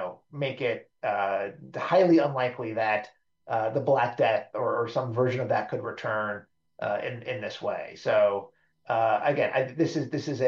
make it highly unlikely that the Black Death or some version of that could return in this way. So again, this is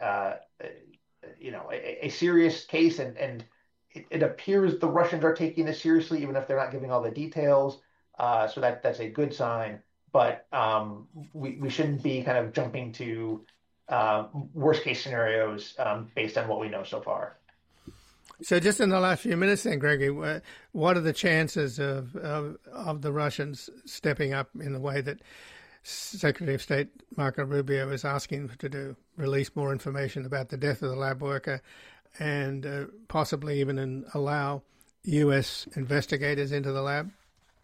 a serious case, and it appears the Russians are taking this seriously, even if they're not giving all the details. So that's a good sign. But we shouldn't be kind of jumping to worst case scenarios based on what we know so far. So just in the last few minutes then, Gregory, what are the chances of the Russians stepping up in the way that Secretary of State Marco Rubio is asking to do, release more information about the death of the lab worker and possibly even allow U.S. investigators into the lab?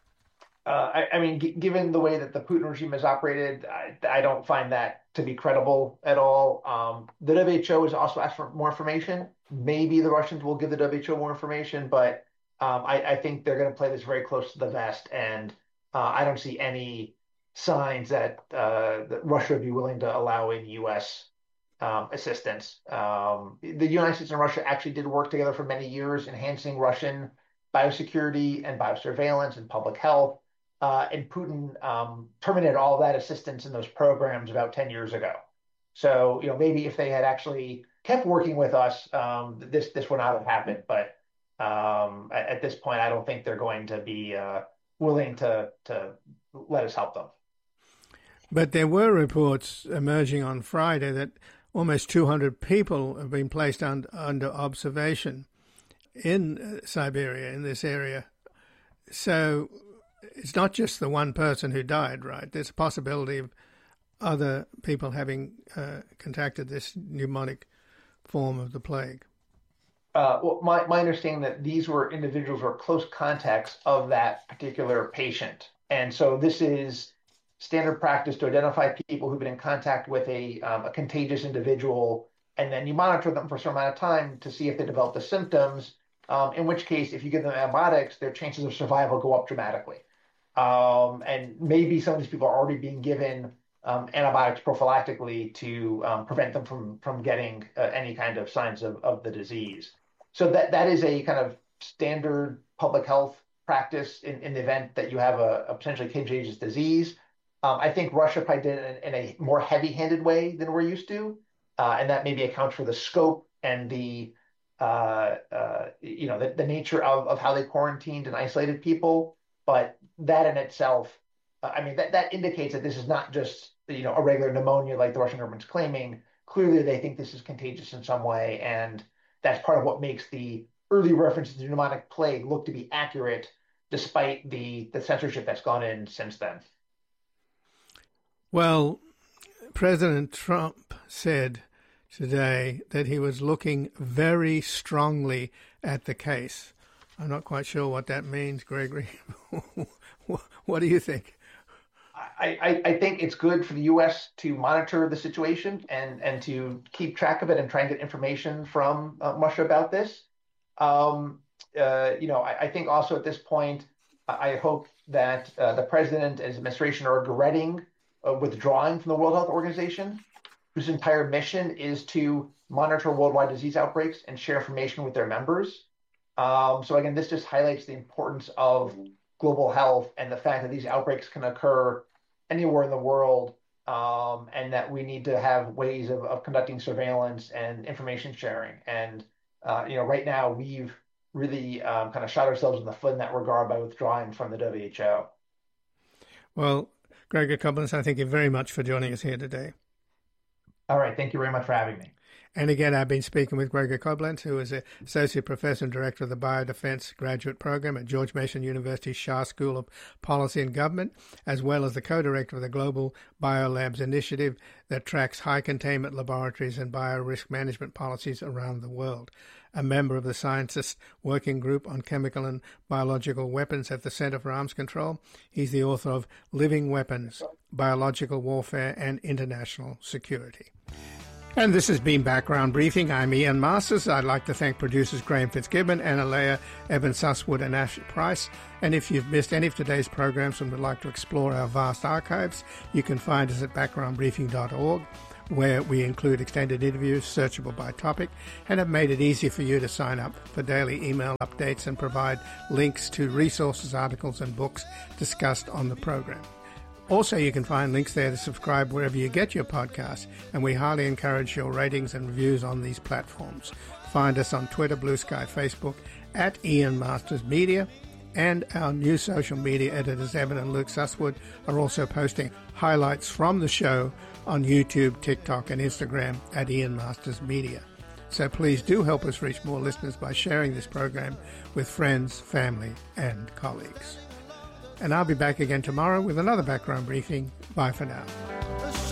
I mean, given the way that the Putin regime has operated, I don't find that to be credible at all. The WHO has also asked for more information. Maybe the Russians will give the WHO more information, but I think they're going to play this very close to the vest, and I don't see any signs that Russia would be willing to allow in U.S. assistance. The United States and Russia actually did work together for many years, enhancing Russian biosecurity and biosurveillance and public health. And Putin terminated all of that assistance in those programs about 10 years ago. So, maybe if they had actually kept working with us, this would not have happened. But at this point, I don't think they're going to be willing to let us help them. But there were reports emerging on Friday that almost 200 people have been placed under observation in Siberia, in this area. So it's not just the one person who died, right? There's a possibility of other people having contracted this pneumonic form of the plague. Well, my understanding that these were individuals who were close contacts of that particular patient. And so this is standard practice to identify people who've been in contact with a contagious individual, and then you monitor them for a certain amount of time to see if they develop the symptoms, in which case, if you give them antibiotics, their chances of survival go up dramatically. And maybe some of these people are already being given antibiotics prophylactically to prevent them from getting any kind of signs of the disease. So that is a kind of standard public health practice in the event that you have a potentially contagious disease. I think Russia probably did it in a more heavy-handed way than we're used to, and that maybe accounts for the scope and the nature of how they quarantined and isolated people. But that in itself, that indicates that this is not just a regular pneumonia like the Russian government's claiming. Clearly, they think this is contagious in some way, and that's part of what makes the early references to pneumonic plague look to be accurate, despite the censorship that's gone in since then. Well, President Trump said today that he was looking very strongly at the case. I'm not quite sure what that means, Gregory. What do you think? I think it's good for the U.S. to monitor the situation and to keep track of it and try and get information from Russia about this. I think also at this point, I hope that the president and his administration are regretting withdrawing from the World Health Organization, whose entire mission is to monitor worldwide disease outbreaks and share information with their members. So again, this just highlights the importance of global health and the fact that these outbreaks can occur anywhere in the world, and that we need to have ways of conducting surveillance and information sharing. And right now we've really kind of shot ourselves in the foot in that regard by withdrawing from the WHO. Well, Gregor Koblenz, I thank you very much for joining us here today. All right. Thank you very much for having me. And again, I've been speaking with Gregor Koblenz, who is Associate Professor and Director of the Biodefense Graduate Program at George Mason University Shah School of Policy and Government, as well as the co-director of the Global Biolabs Initiative that tracks high containment laboratories and biorisk management policies around the world. A member of the Scientists Working Group on Chemical and Biological Weapons at the Center for Arms Control. He's the author of Living Weapons, Biological Warfare and International Security. And this has been Background Briefing. I'm Ian Masters. I'd like to thank producers Graham Fitzgibbon, Anna Leah, Evan Susswood and Ash Price. And if you've missed any of today's programs and would like to explore our vast archives, you can find us at backgroundbriefing.org. where we include extended interviews searchable by topic and have made it easy for you to sign up for daily email updates and provide links to resources, articles and books discussed on the program. Also, you can find links there to subscribe wherever you get your podcasts, and we highly encourage your ratings and reviews on these platforms. Find us on Twitter, Blue Sky, Facebook, at Ian Masters Media, and our new social media editors, Evan and Luke Susswood, are also posting highlights from the show on YouTube, TikTok, and Instagram at Ian Masters Media. So please do help us reach more listeners by sharing this program with friends, family, and colleagues. And I'll be back again tomorrow with another background briefing. Bye for now.